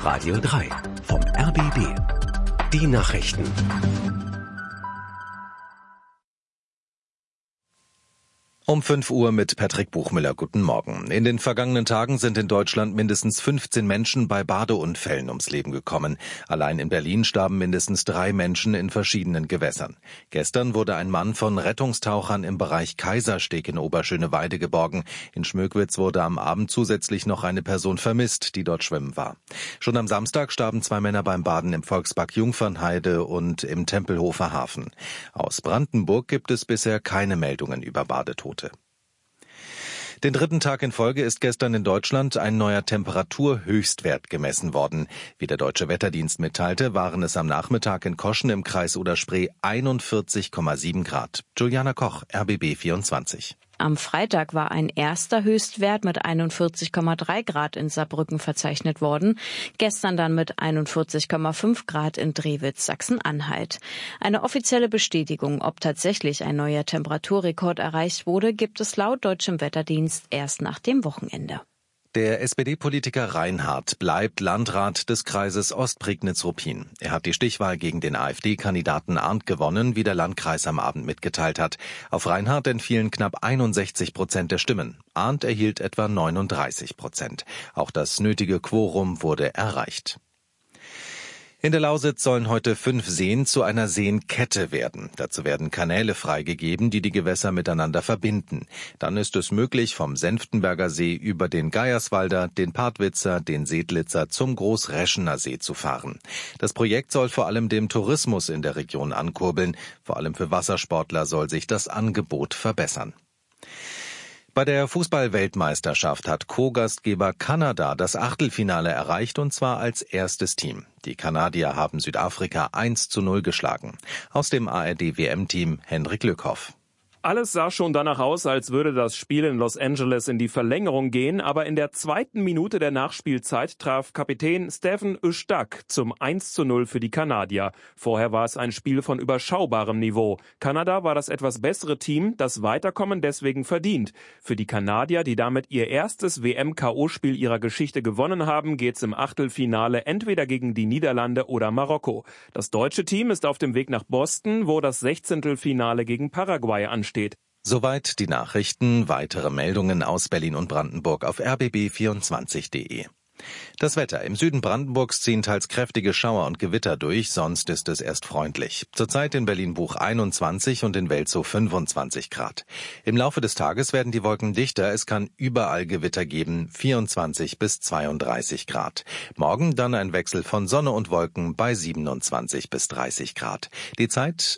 Radio 3 vom RBB. Die Nachrichten. Um 5 Uhr mit Patrick Buchmüller. Guten Morgen. In den vergangenen Tagen sind in Deutschland mindestens 15 Menschen bei Badeunfällen ums Leben gekommen. Allein in Berlin starben mindestens 3 Menschen in verschiedenen Gewässern. Gestern wurde ein Mann von Rettungstauchern im Bereich Kaisersteg in Oberschöneweide geborgen. In Schmöckwitz wurde am Abend zusätzlich noch eine Person vermisst, die dort schwimmen war. Schon am Samstag starben 2 Männer beim Baden im Volkspark Jungfernheide und im Tempelhofer Hafen. Aus Brandenburg gibt es bisher keine Meldungen über Badetote. Den 3. Tag in Folge ist gestern in Deutschland ein neuer Temperaturhöchstwert gemessen worden. Wie der Deutsche Wetterdienst mitteilte, waren es am Nachmittag in Koschen im Kreis Oder-Spree 41,7 Grad. Juliana Koch, RBB 24. Am Freitag war ein erster Höchstwert mit 41,3 Grad in Saarbrücken verzeichnet worden, gestern dann mit 41,5 Grad in Drewitz, Sachsen-Anhalt. Eine offizielle Bestätigung, ob tatsächlich ein neuer Temperaturrekord erreicht wurde, gibt es laut deutschem Wetterdienst erst nach dem Wochenende. Der SPD-Politiker Reinhardt bleibt Landrat des Kreises Ostprignitz-Ruppin. Er hat die Stichwahl gegen den AfD-Kandidaten Arndt gewonnen, wie der Landkreis am Abend mitgeteilt hat. Auf Reinhardt entfielen knapp 61% der Stimmen. Arndt erhielt etwa 39%. Auch das nötige Quorum wurde erreicht. In der Lausitz sollen heute 5 Seen zu einer Seenkette werden. Dazu werden Kanäle freigegeben, die die Gewässer miteinander verbinden. Dann ist es möglich, vom Senftenberger See über den Geierswalder, den Partwitzer, den Seedlitzer zum Großreschener See zu fahren. Das Projekt soll vor allem den Tourismus in der Region ankurbeln. Vor allem für Wassersportler soll sich das Angebot verbessern. Bei der Fußball-Weltmeisterschaft hat Co-Gastgeber Kanada das Achtelfinale erreicht, und zwar als erstes Team. Die Kanadier haben Südafrika 1:0 geschlagen. Aus dem ARD-WM-Team Henrik Lückhoff. Alles sah schon danach aus, als würde das Spiel in Los Angeles in die Verlängerung gehen, aber in der 2. Minute der Nachspielzeit traf Kapitän Stephen Ustak zum 1:0 für die Kanadier. Vorher war es ein Spiel von überschaubarem Niveau. Kanada war das etwas bessere Team, das Weiterkommen deswegen verdient. Für die Kanadier, die damit ihr erstes WM-KO-Spiel ihrer Geschichte gewonnen haben, geht's im Achtelfinale entweder gegen die Niederlande oder Marokko. Das deutsche Team ist auf dem Weg nach Boston, wo das 16. gegen Paraguay ansteht. Soweit die Nachrichten. Weitere Meldungen aus Berlin und Brandenburg auf rbb24.de. Das Wetter. Im Süden Brandenburgs ziehen teils kräftige Schauer und Gewitter durch, sonst ist es erst freundlich. Zurzeit in Berlin-Buch 21 und in Welzow 25 Grad. Im Laufe des Tages werden die Wolken dichter, es kann überall Gewitter geben, 24 bis 32 Grad. Morgen dann ein Wechsel von Sonne und Wolken bei 27 bis 30 Grad. Die Zeit